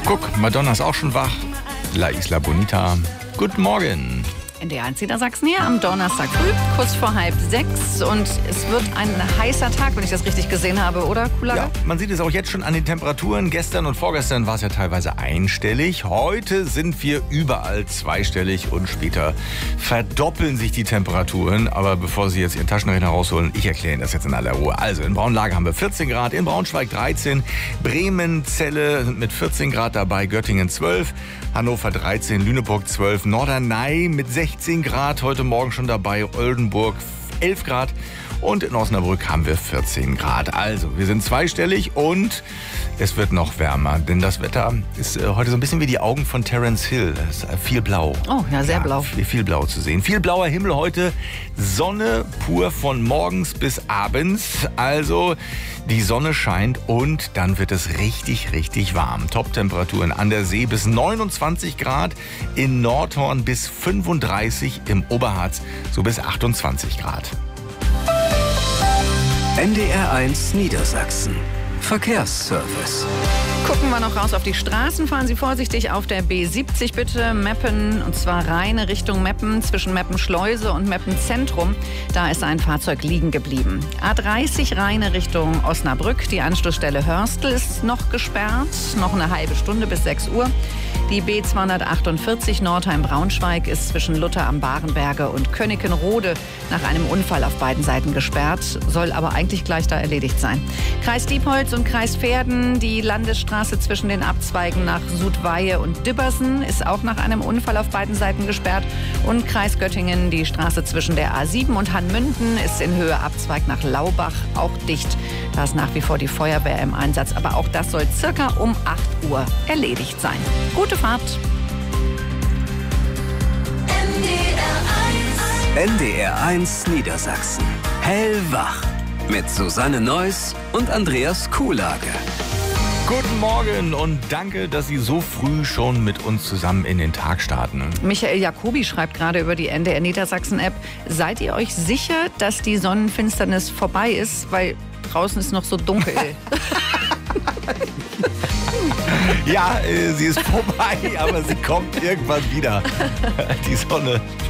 Guck, Madonna ist auch schon wach. La Isla Bonita. Guten Morgen. NDR 1 Niedersachsen hier am Donnerstag früh, kurz vor 5:30. Und es wird ein heißer Tag, wenn ich das richtig gesehen habe, oder, Kuhlage? Ja, man sieht es auch jetzt schon an den Temperaturen. Gestern und vorgestern war es ja teilweise einstellig. Heute sind wir überall zweistellig und später verdoppeln sich die Temperaturen. Aber bevor Sie jetzt Ihren Taschenrechner rausholen, ich erkläre Ihnen das jetzt in aller Ruhe. Also in Braunlage haben wir 14 Grad, in Braunschweig 13, Bremen, Celle sind mit 14 Grad dabei, Göttingen 12, Hannover 13, Lüneburg 12, Norderney mit 16 Grad, heute Morgen schon dabei, Oldenburg 11 Grad und in Osnabrück haben wir 14 Grad. Also, wir sind zweistellig und es wird noch wärmer, denn das Wetter ist heute so ein bisschen wie die Augen von Terence Hill. Es ist viel blau. Oh, ja, sehr blau. Viel blau zu sehen. Viel blauer Himmel heute, Sonne pur von morgens bis abends. Also, die Sonne scheint und dann wird es richtig, richtig warm. Top-Temperaturen an der See bis 29 Grad, in Nordhorn bis 35, im Oberharz so bis 28 Grad. NDR 1 Niedersachsen. Verkehrsservice. Gucken wir noch raus auf die Straßen. Fahren Sie vorsichtig auf der B70 bitte. Meppen, und zwar reine Richtung Meppen, zwischen Meppen-Schleuse und Meppen-Zentrum. Da ist ein Fahrzeug liegen geblieben. A30 reine Richtung Osnabrück. Die Anschlussstelle Hörstel ist noch gesperrt. Noch eine halbe Stunde bis 6 Uhr. Die B248 Nordheim-Braunschweig ist zwischen Lutter am Barenberge und Könikenrode nach einem Unfall auf beiden Seiten gesperrt. Soll aber eigentlich gleich da erledigt sein. Kreis Diepholz und Kreis Verden, die Landesstraße zwischen den Abzweigen nach Sudweihe und Dibbersen ist auch nach einem Unfall auf beiden Seiten gesperrt. Und Kreis Göttingen, die Straße zwischen der A7 und Hanmünden ist in Höhe Abzweig nach Laubach auch dicht. Da ist nach wie vor die Feuerwehr im Einsatz. Aber auch das soll circa um 8 Uhr erledigt sein. Gute Fahrt. NDR 1 Niedersachsen. Hellwach. Mit Susanne Neuss und Andreas Kuhlage. Guten Morgen und danke, dass Sie so früh schon mit uns zusammen in den Tag starten. Michael Jacobi schreibt gerade über die NDR Niedersachsen-App. Seid ihr euch sicher, dass die Sonnenfinsternis vorbei ist? Weil draußen ist noch so dunkel. Ja, sie ist vorbei, aber sie kommt irgendwann wieder. Die Sonne